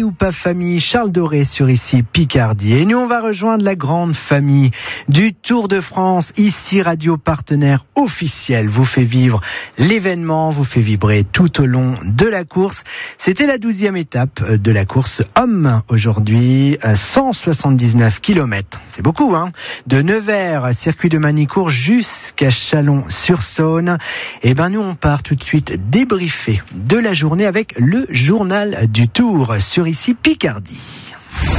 Chaloupa famille Charles Doré sur ici Picardie. Et nous on va rejoindre la grande famille du Tour de France. Ici Radio Partenaire officiel vous fait vivre l'événement, vous fait vibrer tout au long de la course. C'était la 12e étape de la course homme aujourd'hui, 179 km. C'est beaucoup de Nevers, circuit de Manicourt jusqu'à Chalon-sur-Saône. Et nous on part tout de suite débriefer de la journée avec le journal du Tour sur ici Picardie.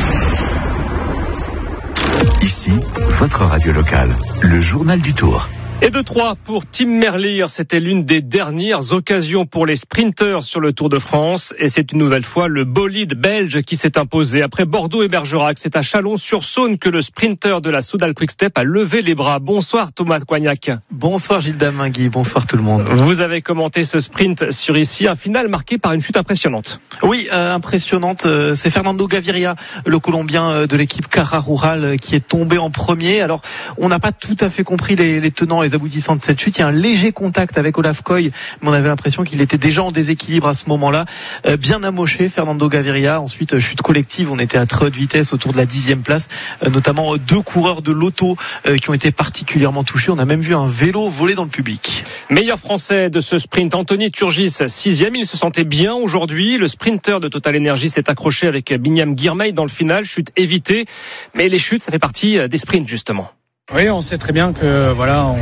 Ici, votre radio locale, le journal du Tour. Et de 3 pour Tim Merlier, c'était l'une des dernières occasions pour les sprinteurs sur le Tour de France. Et c'est une nouvelle fois le bolide belge qui s'est imposé. Après Bordeaux et Bergerac, c'est à Chalon-sur-Saône que le sprinter de la Soudal Quick-Step a levé les bras. Bonsoir Thomas Coignac. Bonsoir Gilles Damingui, bonsoir tout le monde. Vous avez commenté ce sprint sur ici, un final marqué par une chute impressionnante. Oui, impressionnante. C'est Fernando Gaviria, le Colombien de l'équipe Cara Rural, qui est tombé en premier. Alors, on n'a pas tout à fait compris les tenants et les aboutissants de cette chute. Il y a un léger contact avec Olaf Koy, mais on avait l'impression qu'il était déjà en déséquilibre à ce moment-là. Bien amoché, Fernando Gaviria. Ensuite, chute collective. On était à très haute vitesse autour de la 10e place, notamment 2 coureurs de l'auto qui ont été particulièrement touchés. On a même vu un vélo voler dans le public. Meilleur français de ce sprint, Anthony Turgis, 6e. Il se sentait bien aujourd'hui. Le sprinter de Total Energy s'est accroché avec Binyam Girmay dans le final. Chute évitée. Mais les chutes, ça fait partie des sprints, justement. Oui, on sait très bien que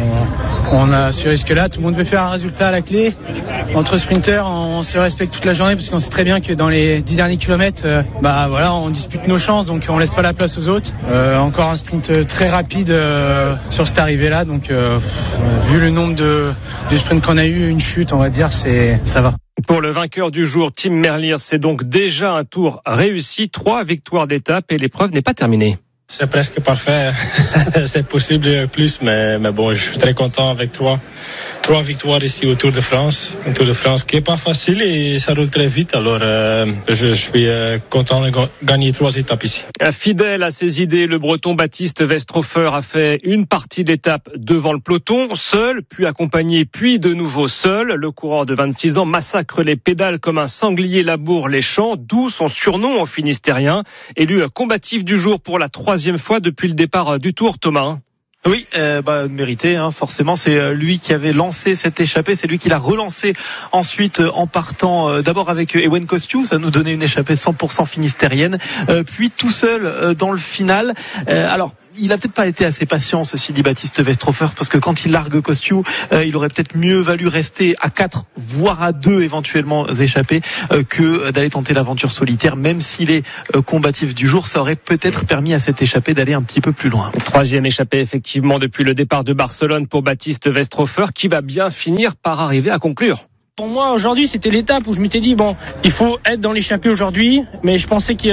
on a ce risque-là. Tout le monde veut faire un résultat à la clé. Entre sprinters, on se respecte toute la journée parce qu'on sait très bien que dans les 10 derniers kilomètres, on dispute nos chances, donc on laisse pas la place aux autres. Encore un sprint très rapide sur cette arrivée-là, donc vu le nombre de sprints qu'on a eu, une chute, on va dire, ça va. Pour le vainqueur du jour, Tim Merlier, c'est donc déjà un tour réussi, 3 victoires d'étape et l'épreuve n'est pas terminée. C'est presque parfait. C'est possible plus, mais bon, je suis très content avec 3 victoires ici au Tour de France. Un Tour de France qui est pas facile et ça roule très vite. Alors, je suis content de gagner 3 étapes ici. Fidèle à ses idées, le Breton Baptiste Westrofer a fait une partie de l'étape devant le peloton, seul, puis accompagné, puis de nouveau seul. Le coureur de 26 ans massacre les pédales comme un sanglier laboure les champs, d'où son surnom au Finistérien. Élu combatif du jour pour la 3e fois depuis le départ du Tour, Thomas. Oui, mérité, forcément. C'est lui qui avait lancé cette échappée. C'est lui qui l'a relancé ensuite en partant d'abord avec Ewen Kosciu. Ça nous donnait une échappée 100% finistérienne. Puis tout seul dans le final. Alors, il a peut-être pas été assez patient, ceci dit Baptiste Westrofer, parce que quand il largue Kosciu, il aurait peut-être mieux valu rester à 4, voire à 2 éventuellement échappés, que d'aller tenter l'aventure solitaire. Même s'il est combatif du jour, ça aurait peut-être permis à cette échappée d'aller un petit peu plus loin. 3e échappée effectivement depuis le départ de Barcelone pour Baptiste Westrofer, qui va bien finir par arriver à conclure. Pour moi, aujourd'hui, c'était l'étape où je m'étais dit, il faut être dans l'échappée aujourd'hui, mais je pensais qu'il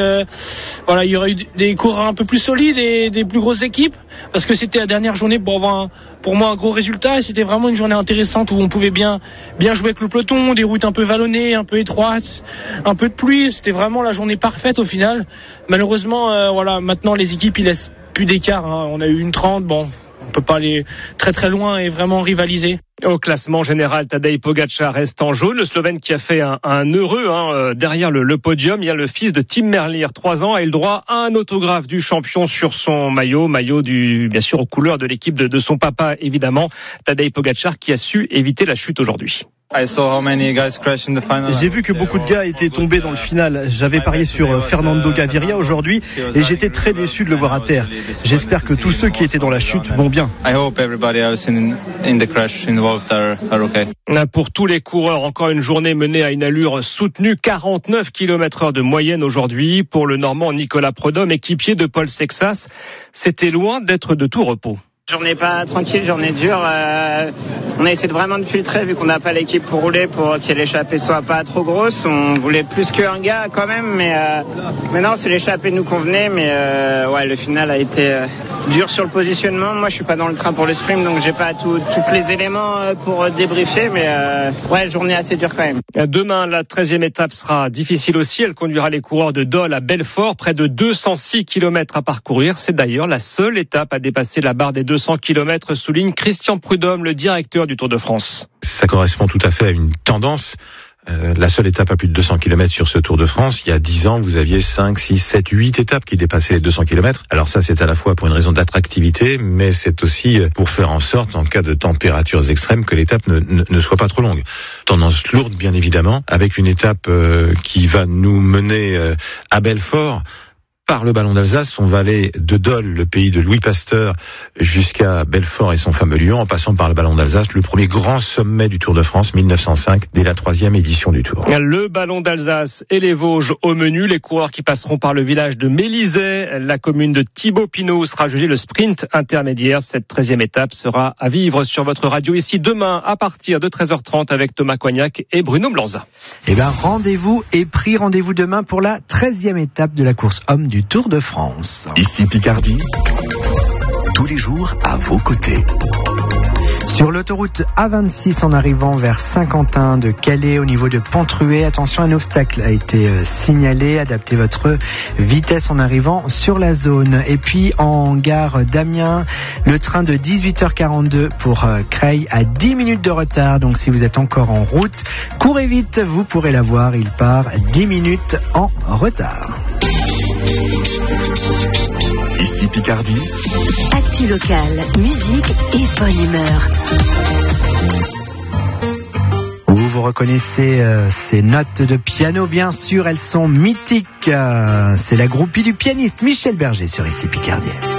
y aurait eu des coureurs un peu plus solides et des plus grosses équipes, parce que c'était la dernière journée pour avoir pour moi un gros résultat, et c'était vraiment une journée intéressante où on pouvait bien jouer avec le peloton, des routes un peu vallonnées, un peu étroites, un peu de pluie. C'était vraiment la journée parfaite au final. Malheureusement, maintenant les équipes, ils laissent plus d'écart. On a eu une 30, on peut pas aller très très loin et vraiment rivaliser. Au classement général, Tadej Pogačar reste en jaune. Le Slovène qui a fait un heureux derrière le podium. Il y a le fils de Tim Merlier, 3 ans, a eu le droit à un autographe du champion sur son maillot bien sûr aux couleurs de l'équipe de son papa évidemment. Tadej Pogačar qui a su éviter la chute aujourd'hui. J'ai vu que beaucoup de gars étaient tombés dans le final. J'avais parié sur Fernando Gaviria aujourd'hui et j'étais très déçu de le voir à terre. J'espère que tous ceux qui étaient dans la chute vont bien. Pour tous les coureurs, encore une journée menée à une allure soutenue, 49 km/h de moyenne aujourd'hui. Pour le Normand Nicolas Prudhomme, équipier de Paul Sexas, c'était loin d'être de tout repos. Journée pas tranquille, journée dure. On a essayé de filtrer vu qu'on n'a pas l'équipe pour rouler, pour que l'échappée soit pas trop grosse. On voulait plus qu'un gars quand même, mais non, c'est l'échappée nous convenait, mais le final a été dur sur le positionnement. Moi, je suis pas dans le train pour le sprint, donc j'ai pas tous les éléments pour débriefer, mais journée assez dure quand même. Demain, la 13e étape sera difficile aussi. Elle conduira les coureurs de Dole à Belfort, près de 206 km à parcourir. C'est d'ailleurs la seule étape à dépasser la barre des 200 km, souligne Christian Prudhomme, le directeur du Tour de France. Ça correspond tout à fait à une tendance La seule étape à plus de 200 km sur ce Tour de France. Il y a 10 ans, vous aviez 5, 6, 7, 8 étapes qui dépassaient les 200 km. Alors ça, c'est à la fois pour une raison d'attractivité, mais c'est aussi pour faire en sorte, en cas de températures extrêmes, que l'étape ne soit pas trop longue. Tendance lourde, bien évidemment, avec une étape qui va nous mener à Belfort, par le Ballon d'Alsace. On va aller de Dole, le pays de Louis Pasteur, jusqu'à Belfort et son fameux Lyon, en passant par le Ballon d'Alsace, le premier grand sommet du Tour de France, 1905, dès la 3e édition du Tour. Le Ballon d'Alsace et les Vosges au menu. Les coureurs qui passeront par le village de Mélisay, la commune de Thibaut-Pinot, sera jugé le sprint intermédiaire. Cette 13e étape sera à vivre sur votre radio ici demain à partir de 13h30 avec Thomas Coignac et Bruno Blanza. Rendez-vous est pris. Rendez-vous demain pour la 13e étape de la course homme du Tour de France. Ici Picardie, tous les jours à vos côtés. Sur l'autoroute A26 en arrivant vers Saint-Quentin de Calais au niveau de Pont-Trué, attention, un obstacle a été signalé, adaptez votre vitesse en arrivant sur la zone. Et puis en gare d'Amiens, le train de 18h42 pour Creil a 10 minutes de retard, donc si vous êtes encore en route, courez vite, vous pourrez l'avoir, il part 10 minutes en retard. Ici Picardie. Actu local, musique et bonne humeur. Vous reconnaissez ces notes de piano, bien sûr, elles sont mythiques. C'est la groupie du pianiste Michel Berger sur Ici Picardie.